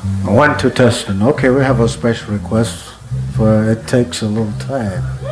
1 2 testing. Okay, we have a special request for it takes a little time.